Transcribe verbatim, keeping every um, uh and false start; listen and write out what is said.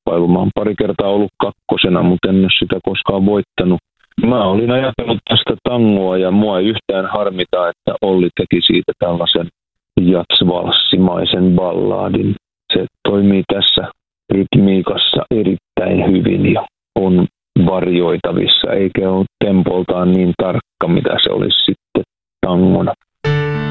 kilpailu. Mä oon pari kertaa ollut kakkosena, mutta en ole sitä koskaan voittanut. Mä olin ajatellut tästä tangoa ja mua ei yhtään harmita, että Olli teki siitä tällaisen jatsvalssimaisen balladin. Se toimii tässä rytmiikassa erittäin hyvin ja on varjoitavissa, eikä ole tempoltaan niin tarkka, mitä se olisi sitten tangona.